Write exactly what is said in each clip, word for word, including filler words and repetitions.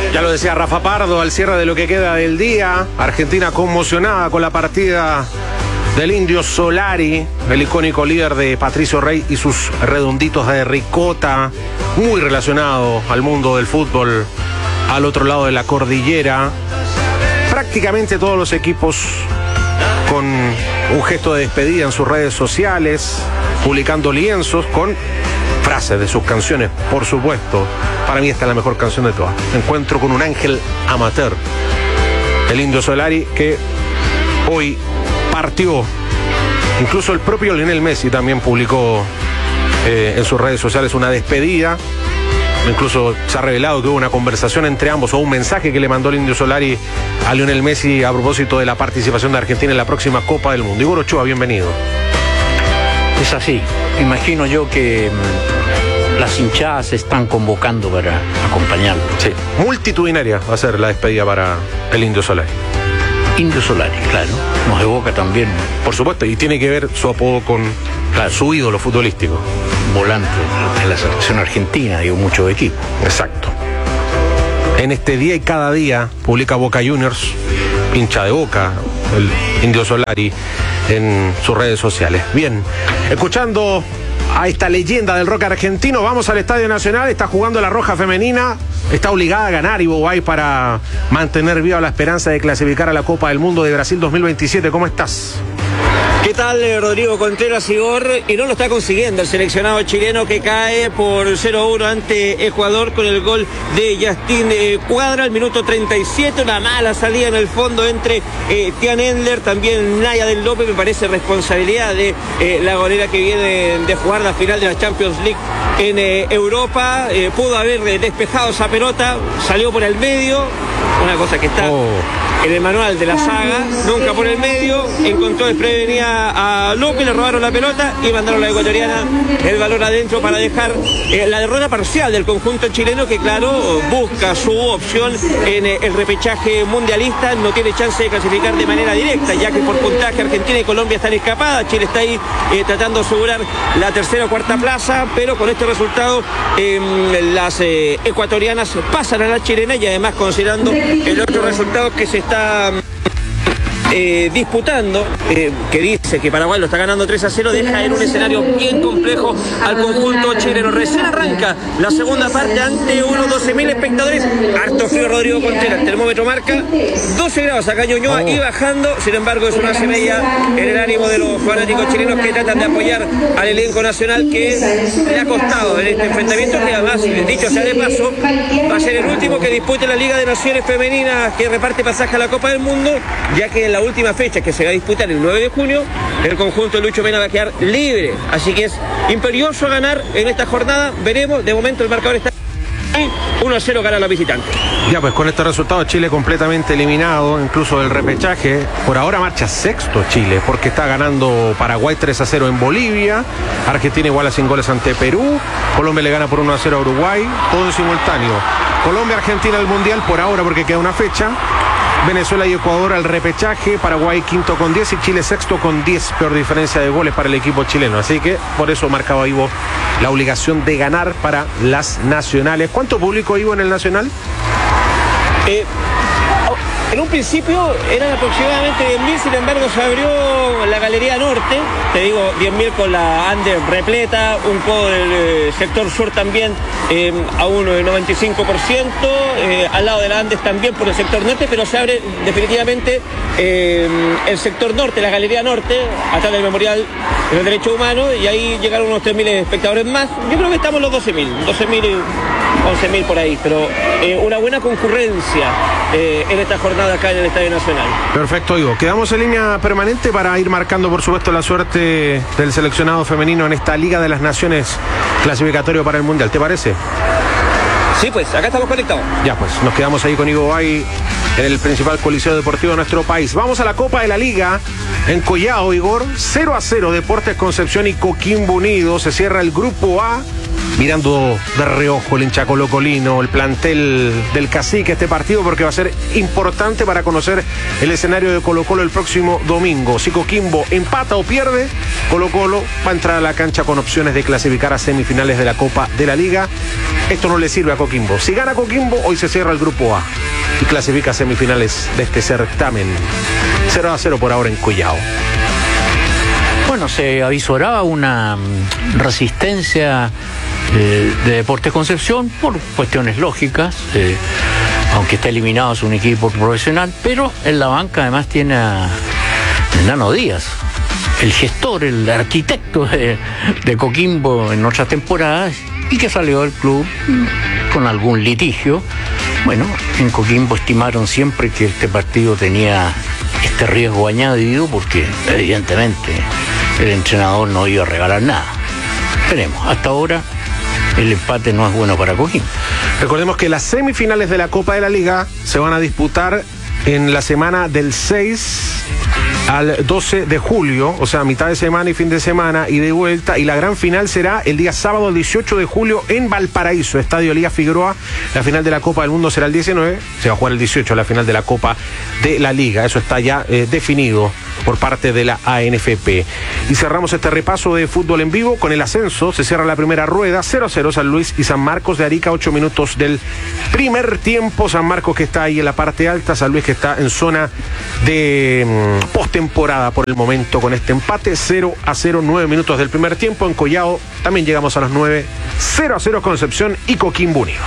Ya lo decía Rafa Pardo al cierre de lo que queda del día. Argentina conmocionada con la partida del Indio Solari, el icónico líder de Patricio Rey y sus redonditos de ricota, muy relacionado al mundo del fútbol al otro lado de la cordillera. Prácticamente todos los equipos con un gesto de despedida en sus redes sociales, publicando lienzos con frases de sus canciones, por supuesto. Para mí esta es la mejor canción de todas. Encuentro con un ángel amateur, el Indio Solari, que hoy partió. Incluso el propio Lionel Messi también publicó eh, en sus redes sociales una despedida. Incluso se ha revelado que hubo una conversación entre ambos, o un mensaje que le mandó el Indio Solari a Lionel Messi a propósito de la participación de Argentina en la próxima Copa del Mundo. Igor Ochoa, bienvenido. Es así. Imagino yo que mmm, las hinchadas se están convocando para acompañarlo. Sí, multitudinaria va a ser la despedida para el Indio Solari. Indio Solari, claro. Nos evoca también. Por supuesto, y tiene que ver su apodo con claro, su ídolo futbolístico. Volante de la selección argentina, digo, muchos equipos. Exacto. En este día y cada día publica Boca Juniors, hincha de Boca, el Indio Solari, en sus redes sociales. Bien, escuchando a esta leyenda del rock argentino, vamos al Estadio Nacional. Está jugando la Roja Femenina, está obligada a ganar Iguay para mantener viva la esperanza de clasificar a la Copa del Mundo de Brasil dos mil veintisiete. ¿Cómo estás? ¿Qué tal, Rodrigo Contreras, Igor? Y no lo está consiguiendo el seleccionado chileno, que cae por cero a uno ante Ecuador con el gol de Justin eh, Cuadra al minuto treinta y siete. Una mala salida en el fondo entre eh, Tian Endler, también Naya del López. Me parece responsabilidad de eh, la golera que viene de jugar la final de la Champions League en eh, Europa. Eh, pudo haber eh, despejado esa pelota, salió por el medio, una cosa que está... Oh. En el manual de la saga, nunca por el medio, encontró desprevenida a López, le robaron la pelota y mandaron a la ecuatoriana el balón adentro para dejar eh, la derrota parcial del conjunto chileno, que claro, busca su opción en eh, el repechaje mundialista. No tiene chance de clasificar de manera directa, ya que por puntaje Argentina y Colombia están escapadas. Chile está ahí eh, tratando de asegurar la tercera o cuarta plaza, pero con este resultado eh, las eh, ecuatorianas pasan a la chilena, y además considerando el otro resultado que se está está eh, disputando, eh, que dice que Paraguay lo está ganando tres a cero, deja en un escenario bien complejo al conjunto chileno. Recién arranca la segunda parte ante unos doce mil espectadores. Harto frío, Rodrigo Contreras. El termómetro marca doce grados acá en Ñuñoa, oh. y bajando. Sin embargo, es una semilla en el ánimo de los fanáticos chilenos, que tratan de apoyar al elenco nacional, que le ha costado en este enfrentamiento, que además, dicho sea de paso, va a ser el último que dispute la Liga de Naciones Femeninas, que reparte pasaje a la Copa del Mundo, ya que en la última fecha, que se va a disputar el nueve de junio, el conjunto de Lucho Mena va a quedar libre. Así que es imperioso ganar en esta jornada. Veremos, de momento el marcador está uno a cero, gana la visitante. Ya, pues con este resultado Chile completamente eliminado, incluso del repechaje. Por ahora marcha sexto Chile, porque está ganando Paraguay tres a cero en Bolivia, Argentina iguala sin goles ante Perú, Colombia le gana por uno a cero a Uruguay, todo en simultáneo. Colombia, Argentina al Mundial por ahora, porque queda una fecha. Venezuela y Ecuador al repechaje, Paraguay quinto con diez y Chile sexto con diez, peor diferencia de goles para el equipo chileno. Así que por eso marcaba Ivo la obligación de ganar para las nacionales. ¿Cuánto público, Ivo, en el Nacional? Eh, en un principio eran aproximadamente diez mil, sin embargo se abrió la Galería Norte, te digo diez mil con la Under repleta, un poco del eh, sector sur también eh, a un noventa y cinco por ciento, eh, al lado de la Andes también por el sector norte, pero se abre definitivamente eh, el sector norte, la Galería Norte, atrás del Memorial de los Derechos Humanos, y ahí llegaron unos tres mil espectadores más. Yo creo que estamos en los doce mil, doce mil, once mil por ahí, pero eh, una buena concurrencia eh, en esta jornada acá en el Estadio Nacional. Perfecto, Ivo. Quedamos en línea permanente para ir marcando, por supuesto, la suerte del seleccionado femenino en esta Liga de las Naciones clasificatorio para el Mundial. ¿Te parece? Sí, pues, acá estamos conectados. Ya, pues, nos quedamos ahí con Iguay en el principal coliseo deportivo de nuestro país. Vamos a la Copa de la Liga en Collao, Igor. cero a cero, Deportes Concepción y Coquimbo Unido. Se cierra el Grupo A mirando de reojo el hincha colocolino, el plantel del Cacique, este partido, porque va a ser importante para conocer el escenario de Colo-Colo el próximo domingo. Si Coquimbo empata o pierde, Colo-Colo va a entrar a la cancha con opciones de clasificar a semifinales de la Copa de la Liga. Esto no le sirve a Coquimbo. Si gana Coquimbo, hoy se cierra el grupo A y clasifica a semifinales de este certamen. cero a cero por ahora en Collao. Bueno, se avisoraba una resistencia eh, de Deportes Concepción por cuestiones lógicas, eh, aunque está eliminado es un equipo profesional, pero en la banca además tiene a Nano Díaz, el gestor, el arquitecto de, de Coquimbo en otras temporadas, y que salió del club con algún litigio. Bueno, en Coquimbo estimaron siempre que este partido tenía este riesgo añadido porque evidentemente el entrenador no iba a regalar nada. Veremos, hasta ahora el empate no es bueno para Coquimbo. Recordemos que las semifinales de la Copa de la Liga se van a disputar en la semana del seis al doce de julio, o sea, mitad de semana y fin de semana y de vuelta, y la gran final será el día sábado dieciocho de julio en Valparaíso, Estadio Elías Figueroa. La final de la Copa del Mundo será el diecinueve, se va a jugar el dieciocho, la final de la Copa de la Liga. Eso está ya eh, definido por parte de la A N F P. Y cerramos este repaso de fútbol en vivo con el ascenso. Se cierra la primera rueda, cero a cero San Luis y San Marcos de Arica, ocho minutos del primer tiempo. San Marcos que está ahí en la parte alta, San Luis que está en zona de mmm, postemporada por el momento con este empate, cero a cero, nueve minutos del primer tiempo. En Collao también llegamos a las nueve, cero a cero Concepción y Coquimbo Unido.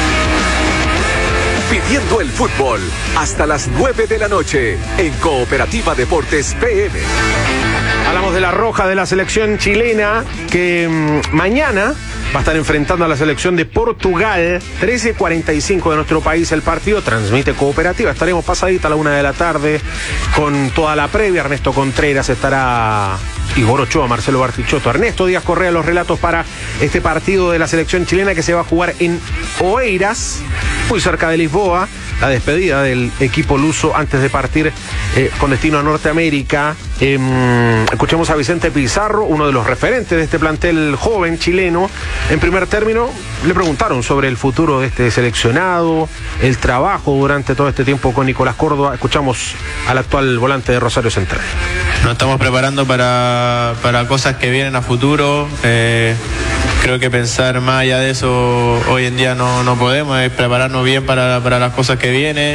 Viviendo el fútbol hasta las nueve de la noche en Cooperativa Deportes P M. Hablamos de la roja de la selección chilena que mmm, mañana va a estar enfrentando a la selección de Portugal. Trece cuarenta y cinco de nuestro país el partido. Transmite Cooperativa. Estaremos pasadita a la una de la tarde con toda la previa. Ernesto Contreras estará, Igor Ochoa, Marcelo Bartichotto, Ernesto Díaz Correa, los relatos para este partido de la selección chilena que se va a jugar en Oeiras, muy cerca de Lisboa. La despedida del equipo luso antes de partir eh, con destino a Norteamérica. Eh, escuchemos a Vicente Pizarro, uno de los referentes de este plantel joven chileno. En primer término, le preguntaron sobre el futuro de este seleccionado, el trabajo durante todo este tiempo con Nicolás Córdoba. Escuchamos al actual volante de Rosario Central. Nos estamos preparando para, para cosas que vienen a futuro. Eh, creo que pensar más allá de eso hoy en día no, no podemos. Es prepararnos bien para, para las cosas que vienen.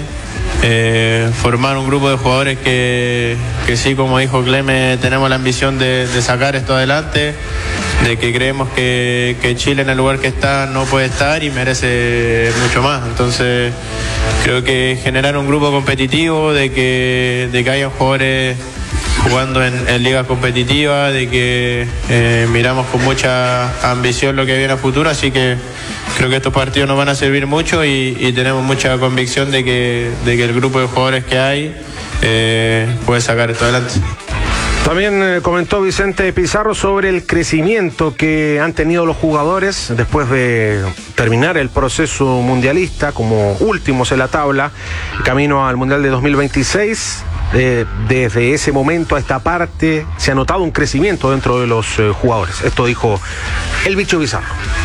Eh, formar un grupo de jugadores que, que sí, como dijo Cleme, tenemos la ambición de, de sacar esto adelante, de que creemos que, que Chile en el lugar que está no puede estar y merece mucho más. Entonces creo que generar un grupo competitivo, de que, de que haya jugadores jugando en, en ligas competitivas, de que eh, miramos con mucha ambición lo que viene a futuro, así que creo que estos partidos nos van a servir mucho y, y tenemos mucha convicción de que, de que el grupo de jugadores que hay eh, puede sacar esto adelante. También eh, comentó Vicente Pizarro sobre el crecimiento que han tenido los jugadores después de terminar el proceso mundialista como últimos en la tabla, camino al Mundial de dos mil veintiséis. Eh, desde ese momento a esta parte se ha notado un crecimiento dentro de los eh, jugadores. Esto dijo el Bicho Pizarro.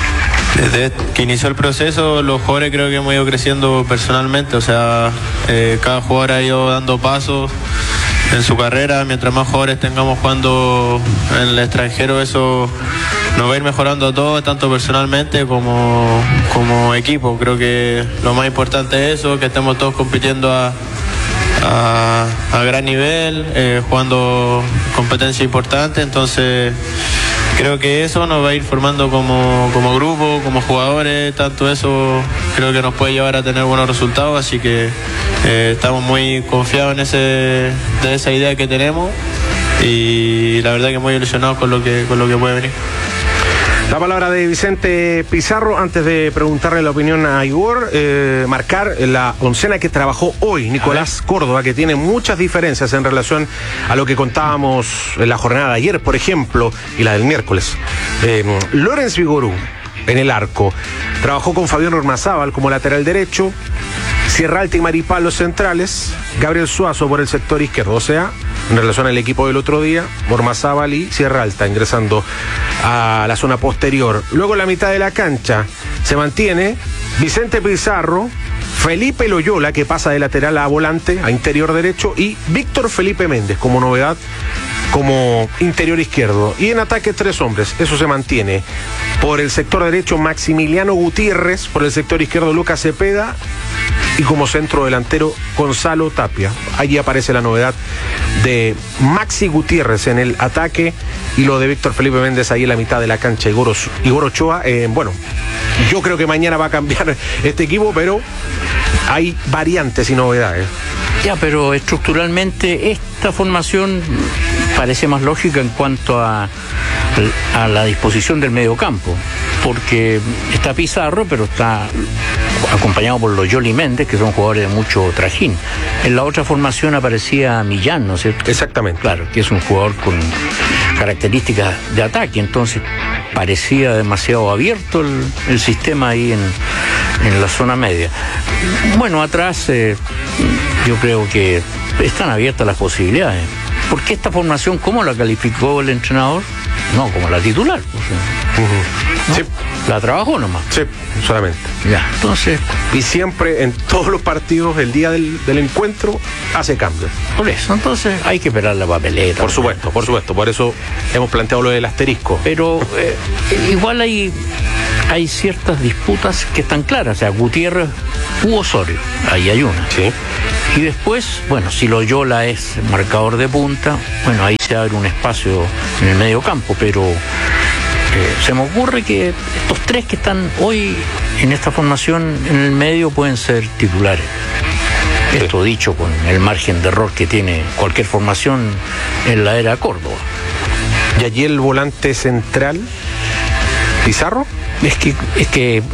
Desde que inició el proceso, los jugadores creo que hemos ido creciendo personalmente, o sea, eh, cada jugador ha ido dando pasos en su carrera. Mientras más jugadores tengamos jugando en el extranjero, eso nos va a ir mejorando a todos, tanto personalmente como, como equipo. Creo que lo más importante es eso, que estemos todos compitiendo a A, a gran nivel, eh, jugando competencia importante. Entonces creo que eso nos va a ir formando como, como grupo, como jugadores. Tanto eso creo que nos puede llevar a tener buenos resultados, así que eh, estamos muy confiados en ese, de esa idea que tenemos y la verdad que muy ilusionados con lo que, con lo que puede venir. La palabra de Vicente Pizarro. Antes de preguntarle la opinión a Igor, eh, marcar la oncena que trabajó hoy Nicolás Córdoba, que tiene muchas diferencias en relación a lo que contábamos en la jornada de ayer, por ejemplo, y la del miércoles. Eh, Lorenz Vigorú en el arco. Trabajó con Fabián Ormazábal como lateral derecho, Sierra Alta y Maripal los centrales, Gabriel Suazo por el sector izquierdo. O sea, en relación al equipo del otro día, Ormazábal y Sierra Alta ingresando a la zona posterior. Luego en la mitad de la cancha se mantiene Vicente Pizarro, Felipe Loyola, que pasa de lateral a volante, a interior derecho, y Víctor Felipe Méndez como novedad, como interior izquierdo. Y en ataque tres hombres, eso se mantiene. Por el sector derecho Maximiliano Gutiérrez, por el sector izquierdo Lucas Cepeda, y como centro delantero Gonzalo Tapia. Allí aparece la novedad de Maxi Gutiérrez en el ataque y lo de Víctor Felipe Méndez ahí en la mitad de la cancha. Igor, Igor Ochoa, eh, bueno, yo creo que mañana va a cambiar este equipo, pero hay variantes y novedades. Ya, pero estructuralmente esta formación parece más lógica en cuanto a, a la disposición del mediocampo, porque está Pizarro, pero está acompañado por los Yoli Méndez, que son jugadores de mucho trajín. En la otra formación aparecía Millán, ¿no es cierto? Exactamente. Claro, que es un jugador con características de ataque, entonces parecía demasiado abierto el, el sistema ahí en, en la zona media. Bueno, atrás eh, yo creo que están abiertas las posibilidades. Porque esta formación, ¿cómo la calificó el entrenador? No, como la titular. O sea, uh-huh. ¿no? Sí. La trabajó nomás. Sí, solamente. Ya, entonces. Y siempre en todos los partidos, el día del, del encuentro, hace cambios. Por eso, entonces hay que esperar la papeleta. Por supuesto, por supuesto. Por eso hemos planteado lo del asterisco. Pero eh, igual hay, hay ciertas disputas que están claras. O sea, Gutiérrez u Osorio. Ahí hay una. Sí. Y después, bueno, si Loyola es marcador de punta, bueno, ahí se abre un espacio en el medio campo, pero eh, se me ocurre que estos tres que están hoy en esta formación en el medio pueden ser titulares. Sí. Esto dicho con el margen de error que tiene cualquier formación en la era Córdoba. ¿Y allí el volante central, Pizarro? Es que, es que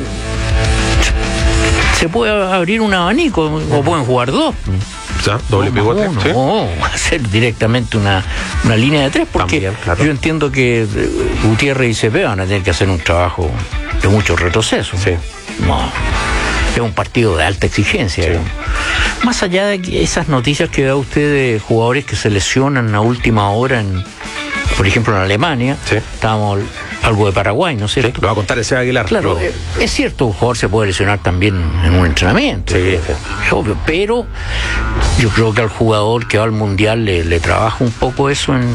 se puede abrir un abanico, o pueden jugar dos. ¿Ya? ¿Doble pivote? No, ¿sí? no, hacer directamente una, una línea de tres, porque también, claro. Yo entiendo que Gutiérrez y Cepeda van a tener que hacer un trabajo de mucho retroceso. Sí. No, es un partido de alta exigencia. Sí. Más allá de esas noticias que da usted de jugadores que se lesionan a última hora, en, por ejemplo en Alemania, sí. Estábamos algo de Paraguay, ¿no es cierto? Sí, lo va a contar el Seba Aguilar. Claro, pero... es cierto, un jugador se puede lesionar también en un entrenamiento, sí, es, sí. es obvio, pero yo creo que al jugador que va al Mundial le, le trabaja un poco eso en,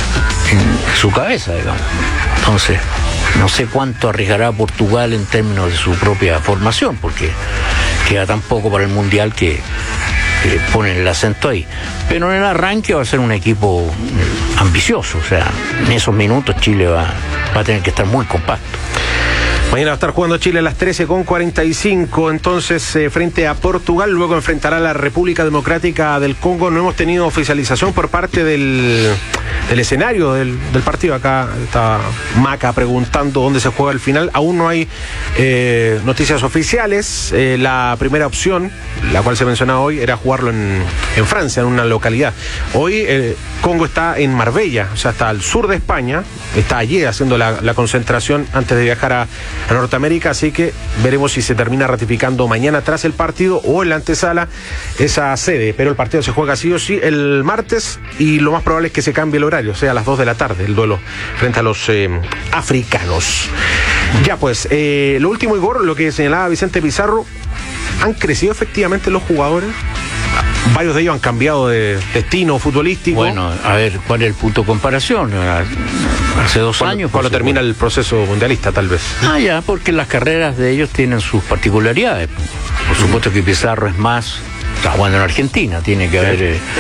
en su cabeza, digamos. Entonces, no sé cuánto arriesgará Portugal en términos de su propia formación, porque queda tan poco para el Mundial que que ponen el acento ahí, pero en el arranque va a ser un equipo ambicioso, o sea, en esos minutos Chile va, va a tener que estar muy compacto. Mañana va a estar jugando Chile a las trece con cuarenta y cinco, entonces eh, frente a Portugal, luego enfrentará a la República Democrática del Congo. No hemos tenido oficialización por parte del, del escenario del, del partido. Acá está Maca preguntando dónde se juega el final. Aún no hay eh, noticias oficiales. Eh, la primera opción, la cual se mencionaba hoy, era jugarlo en, en Francia, en una localidad. Hoy eh, Congo está en Marbella, o sea, está al sur de España, está allí haciendo la, la concentración antes de viajar a a Norteamérica, así que veremos si se termina ratificando mañana tras el partido o en la antesala esa sede, pero el partido se juega sí o sí el martes y lo más probable es que se cambie el horario, o sea a las dos de la tarde el duelo frente a los eh, africanos. Ya pues, eh, lo último, Igor, lo que señalaba Vicente Pizarro, han crecido efectivamente los jugadores. Varios de ellos han cambiado de destino futbolístico. Bueno, a ver, ¿cuál es el punto de comparación? Hace dos cuando, años. Cuando termina el proceso mundialista, tal vez. Ah, ya, porque las carreras de ellos tienen sus particularidades. Por supuesto que Pizarro es más, está jugando en Argentina, tiene que haber eh, eh,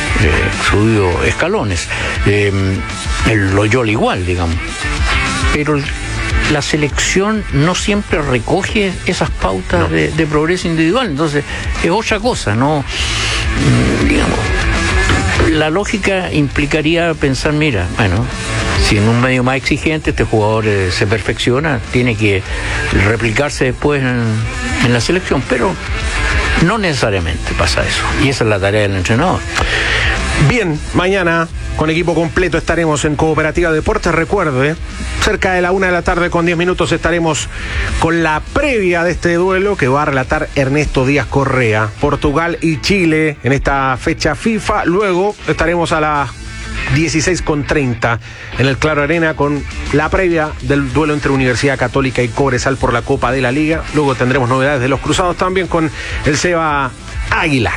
subido escalones. Eh, el Loyola igual, digamos. Pero la selección no siempre recoge esas pautas no. de, de progreso individual, entonces es otra cosa, ¿no? Digamos, la lógica implicaría pensar, mira, bueno, si en un medio más exigente este jugador eh, se perfecciona, tiene que replicarse después en, en la selección, pero no necesariamente pasa eso, y esa es la tarea del entrenador. Bien, mañana con equipo completo estaremos en Cooperativa Deportes. Recuerde, cerca de la una de la tarde con diez minutos estaremos con la previa de este duelo que va a relatar Ernesto Díaz Correa. Portugal y Chile en esta fecha FIFA. Luego estaremos a las dieciséis con treinta en el Claro Arena con la previa del duelo entre Universidad Católica y Cobresal por la Copa de la Liga. Luego tendremos novedades de los cruzados también con el Seba Aguilar.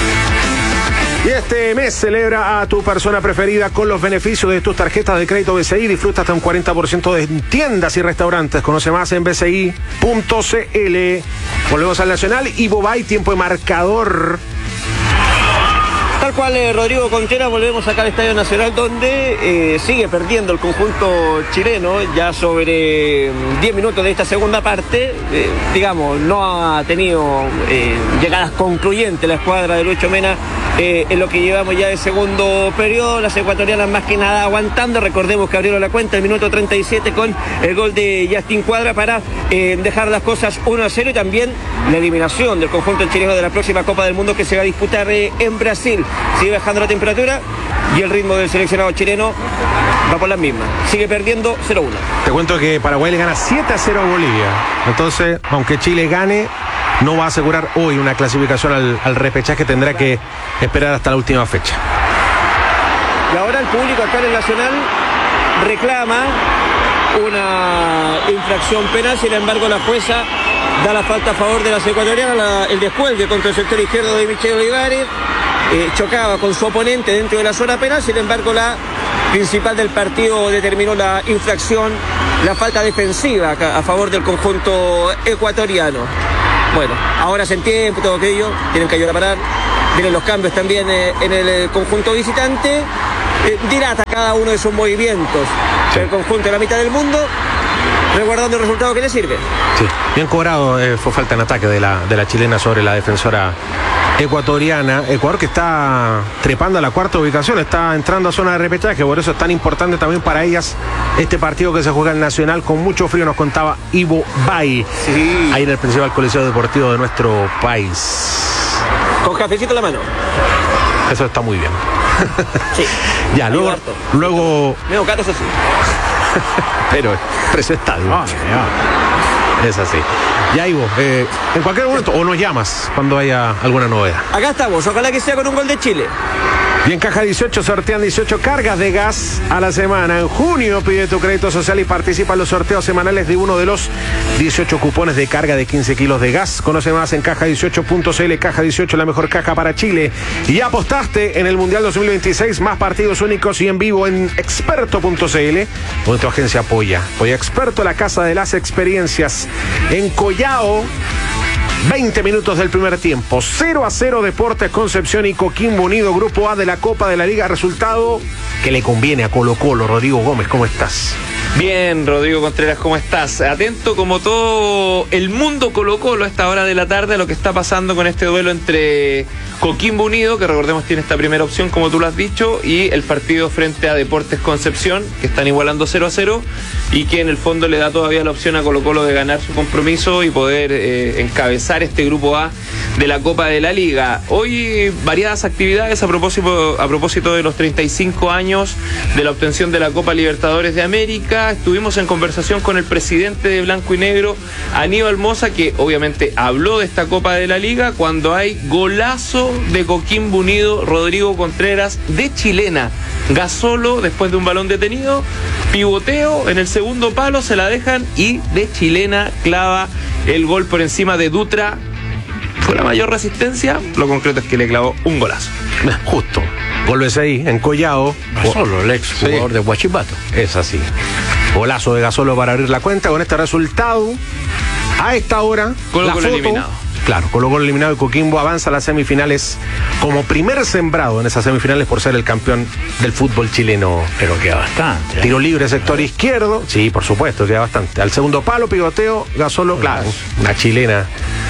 Y este mes celebra a tu persona preferida con los beneficios de tus tarjetas de crédito B C I. Disfruta hasta un cuarenta por ciento de tiendas y restaurantes. Conoce más en b c i punto c l. Volvemos al Nacional y Bobay, tiempo de marcador. Tal cual, eh, Rodrigo Contreras, volvemos acá al Estadio Nacional, donde eh, sigue perdiendo el conjunto chileno, ya sobre diez minutos de esta segunda parte. Eh, digamos, no ha tenido eh, llegadas concluyentes la escuadra de Lucho Mena eh, en lo que llevamos ya de segundo periodo. Las ecuatorianas más que nada aguantando. Recordemos que abrieron la cuenta el minuto treinta y siete con el gol de Justin Cuadra para eh, dejar las cosas uno a cero, y también la eliminación del conjunto chileno de la próxima Copa del Mundo que se va a disputar eh, en Brasil. Sigue bajando la temperatura y el ritmo del seleccionado chileno va por las mismas. Sigue perdiendo cero uno. Te cuento que Paraguay le gana siete a cero a Bolivia. Entonces, aunque Chile gane, no va a asegurar hoy una clasificación al, al repechaje. Tendrá que esperar hasta la última fecha. Y ahora el público acá en el Nacional reclama una infracción penal. Sin embargo, la jueza da la falta a favor de las ecuatorianas. La, el descuelgue contra el sector izquierdo de Michel Olivares. Eh, chocaba con su oponente dentro de la zona penal. Sin embargo, la principal del partido determinó la infracción, la falta defensiva a favor del conjunto ecuatoriano. Bueno, ahora se entiende todo aquello, tienen que ayudar a parar. Vienen los cambios también eh, en el eh, conjunto visitante. Eh, dilata cada uno de sus movimientos. Sí. El conjunto de la mitad del mundo, resguardando el resultado que le sirve. Sí, bien cobrado, eh, fue falta en ataque de la, de la chilena sobre la defensora ecuatoriana. Ecuador que está trepando a la cuarta ubicación, está entrando a zona de repechaje, por eso es tan importante también para ellas este partido que se juega en Nacional con mucho frío, nos contaba Ivo Bay, sí, ahí en el principal coliseo deportivo de nuestro país. Con cafecito en la mano. Eso está muy bien. Sí. Ya, luego, luego... Medio gato, eso sí. Pero precio estadio. Ah, es así. Ya, Ivo, eh, en cualquier momento, o nos llamas cuando haya alguna novedad. Acá estamos, ojalá que sea con un gol de Chile. Y en Caja dieciocho sortean dieciocho cargas de gas a la semana. En junio pide tu crédito social y participa en los sorteos semanales de uno de los dieciocho cupones de carga de quince kilos de gas. Conoce más en caja dieciocho punto c l. Caja dieciocho, la mejor caja para Chile. Y apostaste en el Mundial dos mil veintiséis, más partidos únicos y en vivo en experto punto c l, donde tu agencia apoya. Polla Experto, la casa de las experiencias. En Collao, veinte minutos del primer tiempo, cero a cero Deportes Concepción y Coquimbo Unido, Grupo A de la Copa de la Liga. Resultado que le conviene a Colo Colo. Rodrigo Gómez, ¿cómo estás? Bien, Rodrigo Contreras, ¿cómo estás? Atento como todo el mundo Colo Colo a esta hora de la tarde a lo que está pasando con este duelo entre Coquimbo Unido, que recordemos tiene esta primera opción como tú lo has dicho, y el partido frente a Deportes Concepción, que están igualando cero a cero y que en el fondo le da todavía la opción a Colo Colo de ganar su compromiso y poder eh, encabezar este Grupo A de la Copa de la Liga. Hoy variadas actividades a propósito, a propósito de los treinta y cinco años de la obtención de la Copa Libertadores de América. Estuvimos en conversación con el presidente de Blanco y Negro, Aníbal Mosa, que obviamente habló de esta Copa de la Liga cuando hay golazo de Coquimbo Unido, Rodrigo Contreras, de chilena. Gasolo, después de un balón detenido, pivoteo en el segundo palo, se la dejan y de chilena clava el gol por encima de Dutra. Fue la mayor resistencia, lo concreto es que le clavó un golazo. Justo. Gol B C I en Collao. Gasolo, el ex jugador sí. de Huachipato. Es así. Golazo de Gasolo para abrir la cuenta. Con este resultado, a esta hora, Colo la Colo foto, eliminado. Claro, Colo Colo eliminado y Coquimbo avanza a las semifinales como primer sembrado en esas semifinales por ser el campeón del fútbol chileno. Pero queda bastante. ¿eh? Tiro libre, sector izquierdo. Sí, por supuesto, queda bastante. Al segundo palo, pivoteo, Gasolo, claro, una chilena.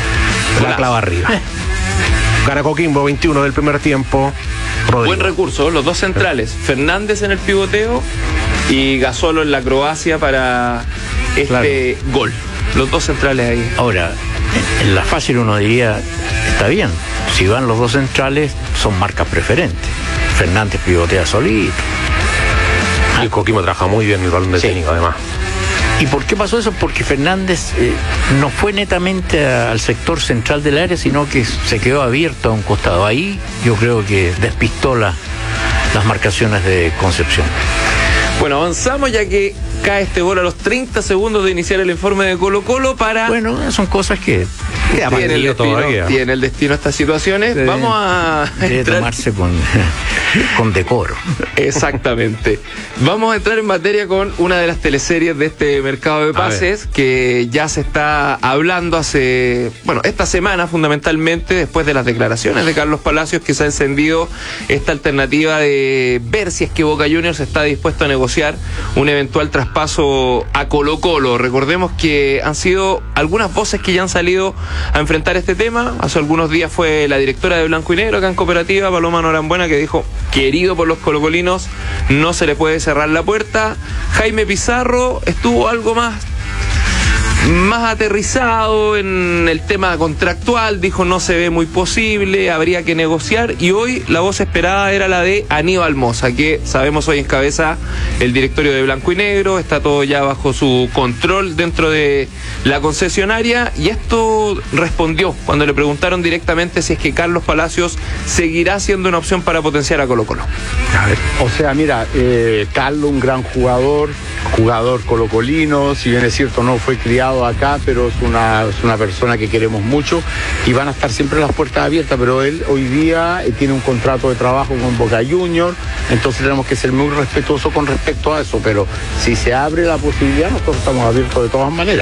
La clava arriba. Gana Coquimbo, veintiuno del primer tiempo. Rodrigo. Buen recurso, los dos centrales. Fernández en el pivoteo y Gasolo en la acrobacia para este claro. gol. Los dos centrales ahí. Ahora, en la fácil uno diría, está bien, si van los dos centrales, son marcas preferentes. Fernández pivotea solito. Y el Coquimbo trabaja muy bien el balón de Sí. técnico, además. ¿Y por qué pasó eso? Porque Fernández eh, no fue netamente a- al sector central del área, sino que se quedó abierto a un costado. Ahí yo creo que despistó la, las marcaciones de Concepción. Bueno, avanzamos ya que cae este gol a los treinta segundos de iniciar el informe de Colo Colo para... Bueno, son cosas que Queda tiene el, partido destino, todavía. tiene el destino estas situaciones. Debe- Vamos a debe entrar... tomarse con, con decoro. Exactamente. Vamos a entrar en materia con una de las teleseries de este mercado de pases que ya se está hablando hace, bueno, esta semana fundamentalmente después de las declaraciones de Carlos Palacios, que se ha encendido esta alternativa de ver si es que Boca Juniors está dispuesto a negociar un eventual traspaso a Colo Colo. Recordemos que han sido algunas voces que ya han salido a enfrentar este tema. Hace algunos días fue la directora de Blanco y Negro acá en Cooperativa, Paloma Norambuena, que dijo, querido por los colocolinos, no se le puede cerrar la puerta. Jaime Pizarro estuvo algo más más aterrizado en el tema contractual, dijo no se ve muy posible, habría que negociar, y hoy la voz esperada era la de Aníbal Mosa, que sabemos hoy encabeza el directorio de Blanco y Negro, está todo ya bajo su control dentro de la concesionaria, y esto respondió cuando le preguntaron directamente si es que Carlos Palacios seguirá siendo una opción para potenciar a Colo Colo. A ver. O sea, mira, eh, Carlos, un gran jugador, jugador colocolino, si bien es cierto no fue criado acá, pero es una, es una persona que queremos mucho y van a estar siempre las puertas abiertas, pero él hoy día eh, tiene un contrato de trabajo con Boca Juniors, entonces tenemos que ser muy respetuosos con respecto a eso, pero si se abre la posibilidad, nosotros estamos abiertos de todas maneras.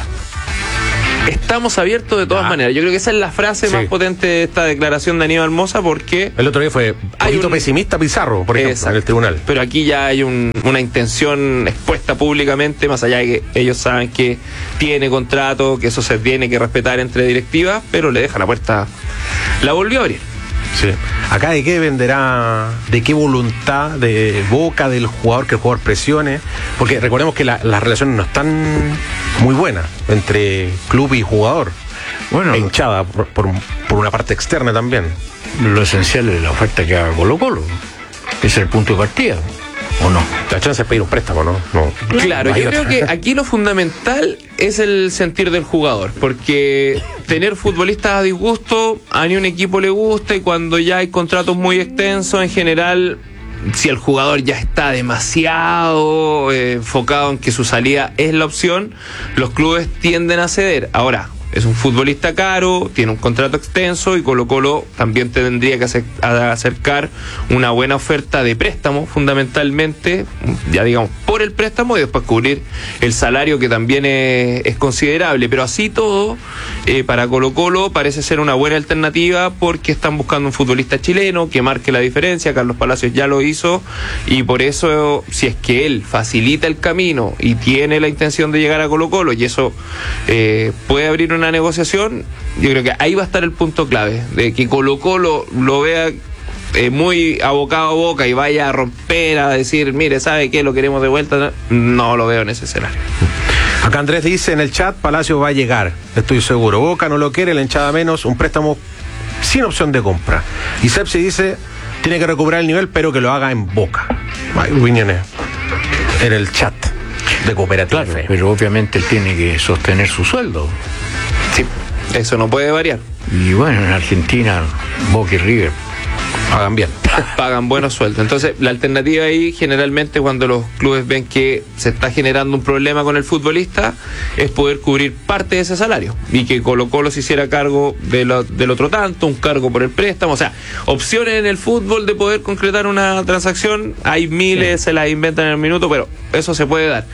Estamos abiertos de todas Ah. maneras. Yo creo que esa es la frase Sí. más potente de esta declaración de Aníbal Mosa, porque El otro día fue un Hay poquito un- pesimista Pizarro, por ejemplo, Exacto. en el tribunal. Pero aquí ya hay un- una intención expuesta públicamente, más allá de que ellos saben que tiene contrato, que eso se tiene que respetar entre directivas, pero le deja la puerta, la volvió a abrir. Sí. Acá de qué dependerá, de qué voluntad de Boca del jugador, que el jugador presione, porque recordemos que la- las relaciones no están muy buenas entre club y jugador. Bueno, E hinchada por, por, por una parte externa también. lo esencial es la oferta que haga Colo Colo. Ese es el punto de partida, ¿o no? La chance es pedir un préstamo, ¿no? no Claro, no hay yo otra. creo que aquí lo fundamental es el sentir del jugador, porque tener futbolistas a disgusto a ni un equipo le gusta, y cuando ya hay contratos muy extensos, en general, si el jugador ya está demasiado eh, enfocado en que su salida es la opción, los clubes tienden a ceder. Ahora, es un futbolista caro, tiene un contrato extenso, y Colo Colo también tendría que ace- a- acercar una buena oferta de préstamo, fundamentalmente, ya digamos, por el préstamo, y después cubrir el salario, que también es, es considerable. Pero así todo, eh, para Colo Colo parece ser una buena alternativa, porque están buscando un futbolista chileno que marque la diferencia. Carlos Palacios ya lo hizo, y por eso, si es que él facilita el camino y tiene la intención de llegar a Colo Colo, y eso eh, puede abrir una negociación, yo creo que ahí va a estar el punto clave, de que Colo Colo lo vea eh, muy abocado a Boca y vaya a romper, a decir, mire, ¿sabe qué? Lo queremos de vuelta. No lo veo en ese escenario. Acá Andrés dice en el chat, Palacio va a llegar, estoy seguro. Boca no lo quiere, la hinchada menos, un préstamo sin opción de compra. Y Sepsi dice, tiene que recuperar el nivel, pero que lo haga en Boca. Hay opiniones en el chat de Cooperativa. Claro, F M. pero obviamente él tiene que sostener su sueldo. Sí, eso no puede variar. Y bueno, en Argentina, Boca y River Hagan bien. Pagan buenos sueldos. Entonces, la alternativa ahí, generalmente, cuando los clubes ven que se está generando un problema con el futbolista, es poder cubrir parte de ese salario, y que Colo Colo se hiciera cargo de lo- del otro tanto, un cargo por el préstamo. O sea, opciones en el fútbol de poder concretar una transacción, hay miles, se las inventan en el minuto, pero eso se puede dar.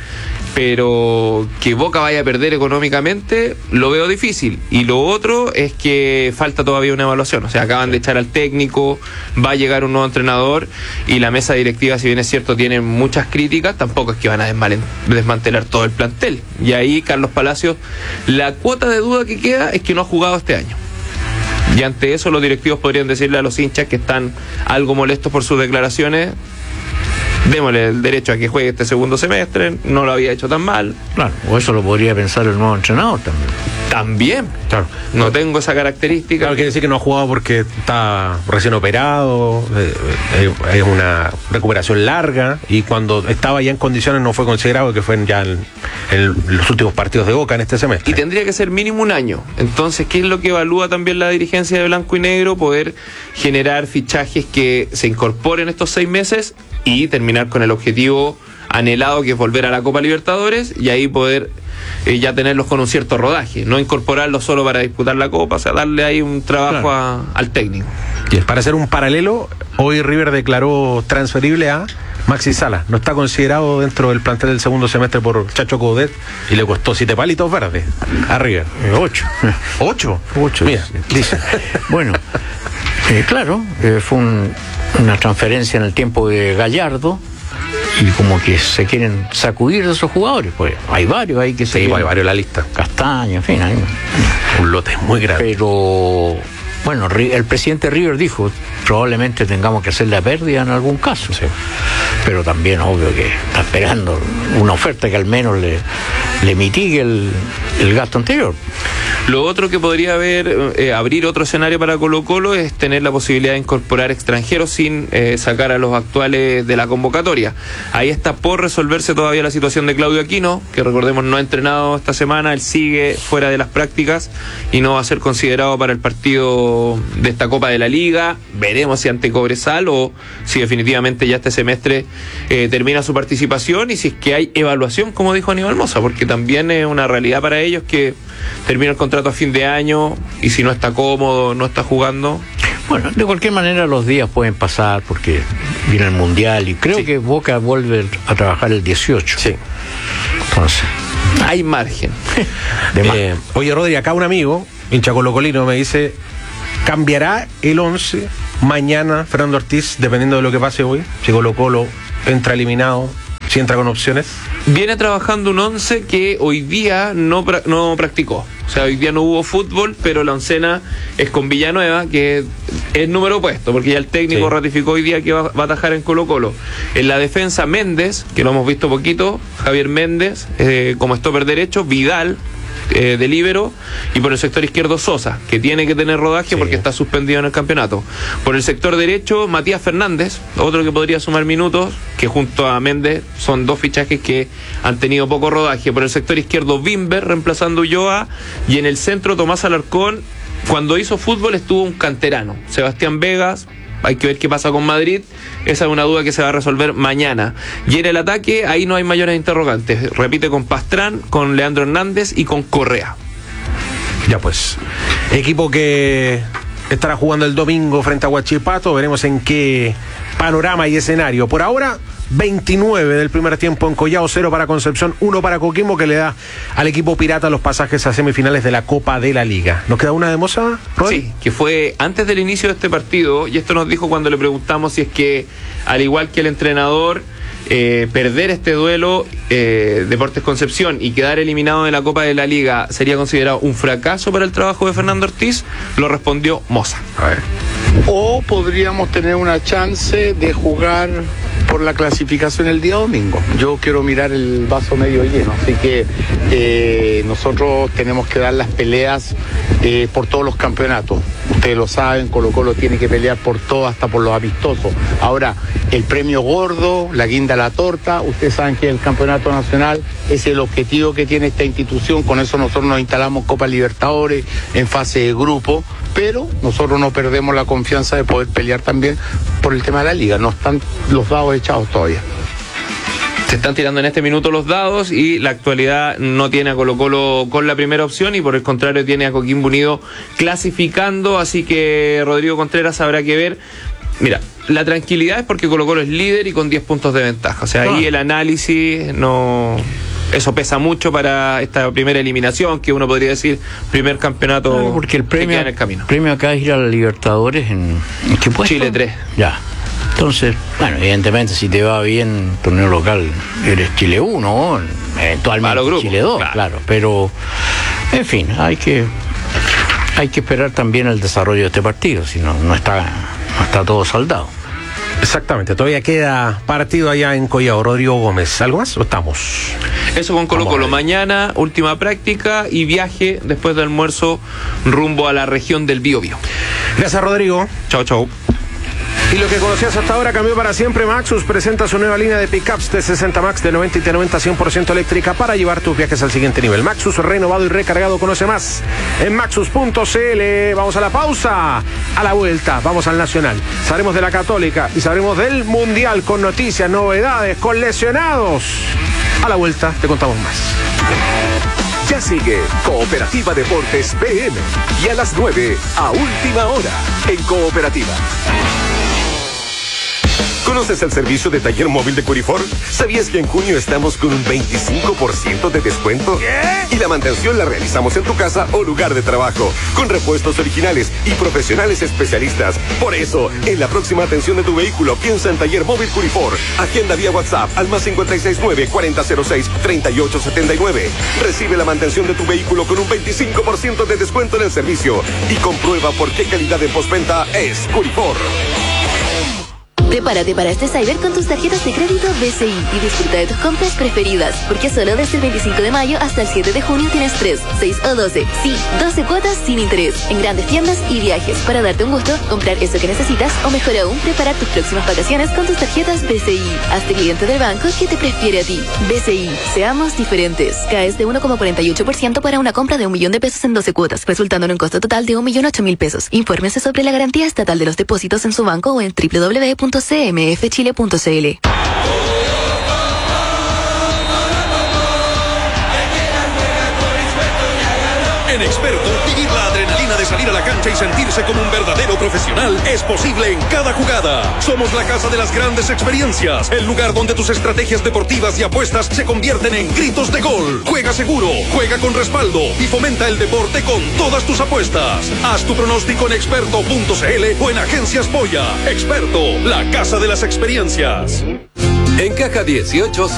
Pero que Boca vaya a perder económicamente, lo veo difícil. Y lo otro es que falta todavía una evaluación. O sea, acaban de echar al técnico, va a llegar un nuevo entrenador, y la mesa directiva, si bien es cierto, tiene muchas críticas, tampoco es que van a desmalen- desmantelar todo el plantel. Y ahí Carlos Palacios, la cuota de duda que queda es que no ha jugado este año. Y ante eso los directivos podrían decirle a los hinchas que están algo molestos por sus declaraciones, démosle el derecho a que juegue este segundo semestre, no lo había hecho tan mal. Claro, o eso lo podría pensar el nuevo entrenador también. También. Claro. No tengo esa característica. Claro, quiere decir que no ha jugado porque está recién operado, eh, eh, es una recuperación larga, y cuando estaba ya en condiciones no fue considerado, que fue ya en, en los últimos partidos de Boca en este semestre. Y tendría que ser mínimo un año. Entonces, ¿qué es lo que evalúa también la dirigencia de Blanco y Negro? Poder generar fichajes que se incorporen estos seis meses y terminar con el objetivo anhelado, que es volver a la Copa Libertadores, y ahí poder eh, ya tenerlos con un cierto rodaje, no incorporarlos solo para disputar la Copa, o sea, darle ahí un trabajo claro. a, al técnico. Y para hacer un paralelo, hoy River declaró transferible a Maxi Sala. No está considerado dentro del plantel del segundo semestre por Chacho Coudet y le costó siete palitos verdes a River. Eh, ocho. ¿Ocho? Ocho. Mira, dice. Bueno, eh, claro, eh, fue un, una transferencia en el tiempo de Gallardo, y como que se quieren sacudir de esos jugadores, pues hay varios ahí que se sí, hay varios en la lista. Castaño, en fin, hay un lote muy grande. Pero bueno, el presidente River dijo, probablemente tengamos que hacer la pérdida en algún caso. Sí. Pero también obvio que está esperando una oferta que al menos le, le mitigue el, el gasto anterior. Lo otro que podría haber, eh, abrir otro escenario para Colo-Colo es tener la posibilidad de incorporar extranjeros sin eh, sacar a los actuales de la convocatoria. Ahí está por resolverse todavía la situación de Claudio Aquino, que recordemos no ha entrenado esta semana, él sigue fuera de las prácticas y no va a ser considerado para el partido de esta Copa de la Liga. Veremos si ante Cobresal o si definitivamente ya este semestre eh, termina su participación, y si es que hay evaluación, como dijo Aníbal Mosa, porque también es una realidad para ellos que termina el contrato a fin de año, y si no está cómodo, no está jugando. Bueno, de cualquier manera los días pueden pasar porque viene el Mundial, y creo sí. que Boca vuelve a trabajar el dieciocho. Sí. Entonces, hay margen. De mar- eh, oye, Rodri, acá un amigo, hincha colocolino, me dice, ¿cambiará el once mañana Fernando Ortiz, dependiendo de lo que pase hoy? Si Colo-Colo entra eliminado, si entra con opciones. Viene trabajando un once que hoy día no, pra- no practicó. O sea, hoy día no hubo fútbol, pero la oncena es con Villanueva, que es número opuesto, porque ya el técnico sí. ratificó hoy día que va, va a atajar en Colo-Colo. En la defensa, Méndez, que lo hemos visto poquito, Javier Méndez, eh, como stopper derecho, Vidal, Eh, de líbero, y por el sector izquierdo Sosa, que tiene que tener rodaje sí. porque está suspendido en el campeonato. Por el sector derecho, Matías Fernández, otro que podría sumar minutos, que junto a Méndez son dos fichajes que han tenido poco rodaje. Por el sector izquierdo, Bimber reemplazando a Ulloa, y en el centro Tomás Alarcón. Cuando hizo fútbol estuvo un canterano, Sebastián Vegas. Hay que ver qué pasa con Madrid. Esa es una duda que se va a resolver mañana. Y en el ataque, ahí no hay mayores interrogantes. Repite con Pastrán, con Leandro Hernández y con Correa. Ya pues. Equipo que estará jugando el domingo frente a Huachipato. Veremos en qué panorama y escenario. Por ahora, veintinueve del primer tiempo en Collao, cero para Concepción, uno para Coquimbo, que le da al equipo pirata los pasajes a semifinales de la Copa de la Liga. ¿Nos queda una de Moza, Rodri? Sí, que fue antes del inicio de este partido, y esto nos dijo cuando le preguntamos si es que, al igual que el entrenador, eh, perder este duelo eh, Deportes Concepción y quedar eliminado de la Copa de la Liga sería considerado un fracaso para el trabajo de Fernando Ortiz. Lo respondió Moza. A ver. O podríamos tener una chance de jugar por la clasificación el día domingo. Yo quiero mirar el vaso medio lleno, así que eh, nosotros tenemos que dar las peleas eh, por todos los campeonatos. Ustedes lo saben, Colo-Colo tiene que pelear por todo, hasta por los amistosos. Ahora, el premio gordo, la guinda a la torta, ustedes saben que el campeonato nacional es el objetivo que tiene esta institución. Con eso nosotros nos instalamos Copa Libertadores en fase de grupo, pero nosotros no perdemos la confianza de poder pelear también por el tema de la liga. No están los dados echados todavía. Se están tirando en este minuto los dados, y la actualidad no tiene a Colo-Colo con la primera opción, y por el contrario tiene a Coquimbo Unido clasificando. Así que Rodrigo Contreras habrá que ver. Mira, la tranquilidad es porque Colo-Colo es líder y con diez puntos de ventaja. O sea, ahí el análisis no... Eso pesa mucho para esta primera eliminación, que uno podría decir primer campeonato. Claro, porque el premio, que queda en el camino. premio acá es ir a la Libertadores en, ¿en qué puesto? Chile tres. Ya. Entonces, bueno, evidentemente si te va bien torneo local, eres Chile uno, eventualmente grupo, Chile dos, claro. claro. Pero, en fin, hay que hay que esperar también el desarrollo de este partido, si no, no está, no está todo saldado. Exactamente, todavía queda partido allá en Collao. Rodrigo Gómez, ¿algo más o estamos? Eso con Colo Colo. Mañana, última práctica y viaje después del almuerzo rumbo a la región del Biobío. Gracias, Rodrigo. Chau, chau. Y lo que conocías hasta ahora cambió para siempre. Maxus presenta su nueva línea de pickups T sesenta Max de noventa y T noventa cien por ciento eléctrica para llevar tus viajes al siguiente nivel. Maxus renovado y recargado. Conoce más en maxus punto c l. Vamos a la pausa. A la vuelta vamos al Nacional. Sabremos de la Católica y sabremos del Mundial con noticias, novedades, con lesionados. A la vuelta te contamos más. Ya sigue Cooperativa Deportes P M y a las nueve a última hora en Cooperativa. ¿Conoces el servicio de taller móvil de Curifor? ¿Sabías que en junio estamos con un veinticinco por ciento de descuento? ¿Qué? Y la mantención la realizamos en tu casa o lugar de trabajo, con repuestos originales y profesionales especialistas. Por eso, en la próxima atención de tu vehículo, piensa en Taller Móvil Curifor. Agenda vía WhatsApp al más cinco seis nueve, cuarenta cero seis, treinta y ocho setenta y nueve. Recibe la mantención de tu vehículo con un veinticinco por ciento de descuento en el servicio y comprueba por qué calidad en postventa es Curifor. Prepárate para este Cyber con tus tarjetas de crédito B C I y disfruta de tus compras preferidas, porque solo desde el veinticinco de mayo hasta el siete de junio tienes tres, seis o doce, sí, doce cuotas sin interés, en grandes tiendas y viajes, para darte un gusto, comprar eso que necesitas o mejor aún, preparar tus próximas vacaciones con tus tarjetas B C I. Hazte cliente del banco que te prefiere a ti. B C I, seamos diferentes. Caes de uno coma cuarenta y ocho por ciento para una compra de un millón de pesos en doce cuotas, resultando en un costo total de un millón ocho mil pesos. Infórmese sobre la garantía estatal de los depósitos en su banco o en doble u doble u doble u punto c m f chile punto c l. En Experto, vivir la adrenalina de salir a la cancha y sentirse como un verdadero profesional es posible en cada jugada. Somos la casa de las grandes experiencias, el lugar donde tus estrategias deportivas y apuestas se convierten en gritos de gol. Juega seguro, juega con respaldo y fomenta el deporte con todas tus apuestas. Haz tu pronóstico en experto punto c l o en Agencias Polla. Experto, la casa de las experiencias. En Caja dieciocho